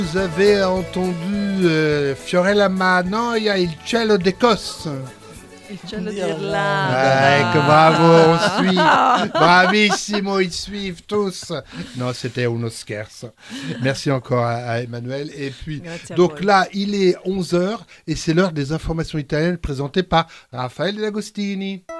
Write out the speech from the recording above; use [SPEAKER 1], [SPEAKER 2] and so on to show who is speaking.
[SPEAKER 1] Vous avez entendu Fiorella Mannoia, il cielo d'Écosse.
[SPEAKER 2] Il cielo d'Irlande.
[SPEAKER 1] Ecco, bravo, on suit. Bravissimo, ils suivent tous. Non, c'était uno scherzo. Merci encore à Emmanuel. Et puis, donc là, il est 11h et c'est l'heure des informations italiennes présentées par Raphaël D'Agostini.